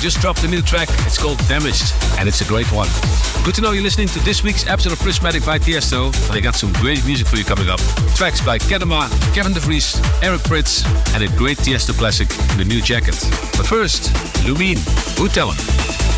just dropped a new track. It's called Damaged, and it's a great one. Good to know you're listening to this week's episode of Prismatic by Tiesto. They got some great music for you coming up. Tracks by Kedema, Kevin De Vries, Eric Prydz, and a great Tiesto classic, The New Jacket. But first, Lumine, Who Tell 'Em.